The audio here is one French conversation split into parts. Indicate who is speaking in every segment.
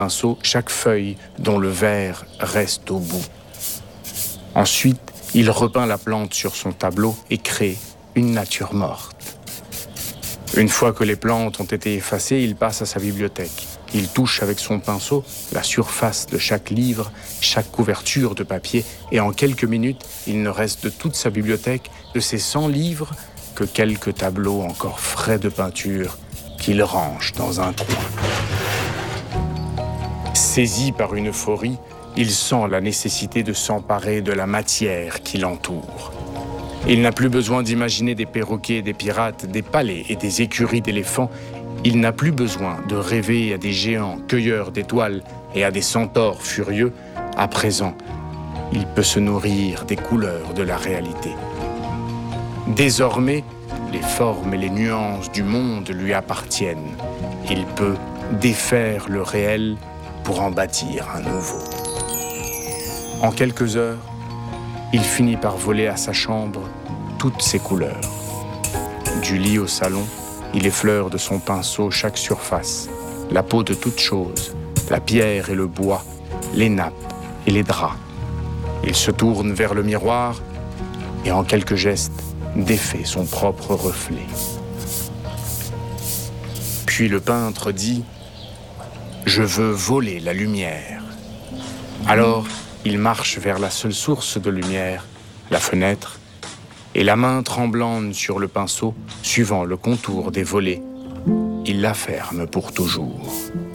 Speaker 1: pinceau chaque feuille dont le vert reste au bout. Ensuite, il repeint la plante sur son tableau et crée une nature morte. Une fois que les plantes ont été effacées, il passe à sa bibliothèque. Il touche avec son pinceau la surface de chaque livre, chaque couverture de papier, et en quelques minutes, il ne reste de toute sa bibliothèque, de ses 100 livres, que quelques tableaux encore frais de peinture qu'il range dans un coin. Saisi par une euphorie, il sent la nécessité de s'emparer de la matière qui l'entoure. Il n'a plus besoin d'imaginer des perroquets, des pirates, des palais et des écuries d'éléphants. Il n'a plus besoin de rêver à des géants cueilleurs d'étoiles et à des centaures furieux. À présent, il peut se nourrir des couleurs de la réalité. Désormais, les formes et les nuances du monde lui appartiennent. Il peut défaire le réel pour en bâtir un nouveau. En quelques heures, il finit par voler à sa chambre toutes ses couleurs. Du lit au salon, il effleure de son pinceau chaque surface, la peau de toute chose, la pierre et le bois, les nappes et les draps. Il se tourne vers le miroir et en quelques gestes, défait son propre reflet. Puis le peintre dit « Je veux voler la lumière ». Alors, il marche vers la seule source de lumière, la fenêtre, et la main tremblante sur le pinceau, suivant le contour des volets, il la ferme pour toujours.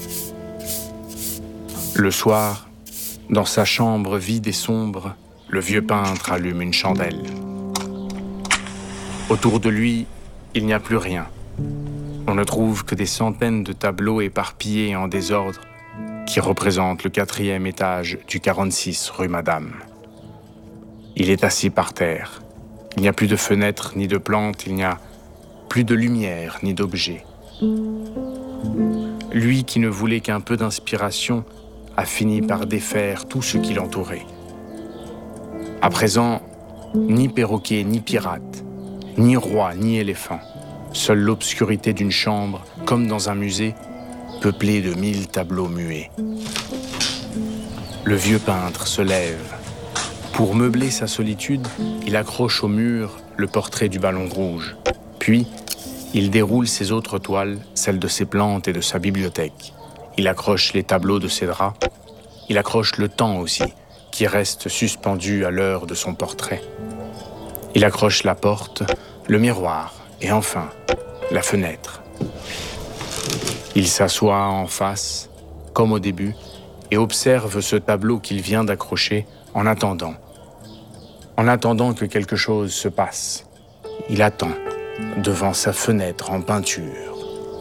Speaker 1: Le soir, dans sa chambre vide et sombre, le vieux peintre allume une chandelle. Autour de lui, il n'y a plus rien. On ne trouve que des centaines de tableaux éparpillés en désordre qui représentent le 4e étage du 46 rue Madame. Il est assis par terre. Il n'y a plus de fenêtres ni de plantes, il n'y a plus de lumière ni d'objets. Lui qui ne voulait qu'un peu d'inspiration a fini par défaire tout ce qui l'entourait. À présent, ni perroquet ni pirate, ni roi ni éléphant, seule l'obscurité d'une chambre, comme dans un musée, peuplée de 1000 tableaux muets. Le vieux peintre se lève. Pour meubler sa solitude, il accroche au mur le portrait du ballon rouge. Puis, il déroule ses autres toiles, celles de ses plantes et de sa bibliothèque. Il accroche les tableaux de ses draps. Il accroche le temps aussi, qui reste suspendu à l'heure de son portrait. Il accroche la porte, le miroir et enfin, la fenêtre. Il s'assoit en face, comme au début, et observe ce tableau qu'il vient d'accrocher en attendant que quelque chose se passe. Il attend, devant sa fenêtre en peinture.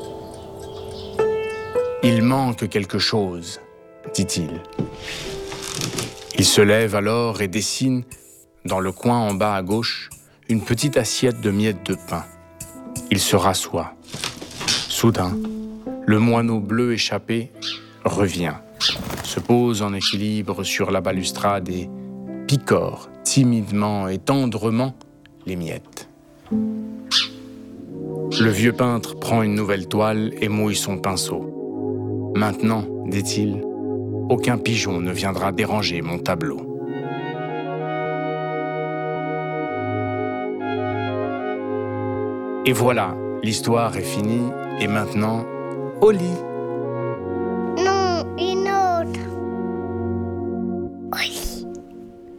Speaker 1: « Il manque quelque chose », dit-il. Il se lève alors et dessine, dans le coin en bas à gauche, une petite assiette de miettes de pain. Il se rassoit. Soudain, le moineau bleu échappé revient, se pose en équilibre sur la balustrade et picore timidement et tendrement les miettes. Le vieux peintre prend une nouvelle toile et mouille son pinceau. « Maintenant, dit-il, aucun pigeon ne viendra déranger mon tableau. » Et voilà, l'histoire est finie et maintenant, au lit.